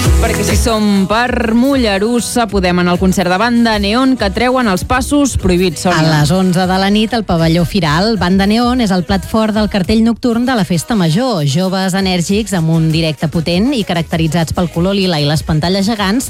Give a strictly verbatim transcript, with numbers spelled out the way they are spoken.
Perquè si som per Mollerussa podem anar al concert de Banda Neon que treuen els passos prohibits, Sònia. A les onze de la nit al pavelló Firal, Banda Neon és el plat fort del cartell nocturn de la Festa Major. Joves enèrgics amb un directe potent i caracteritzats pel color lila i les pantalles gegants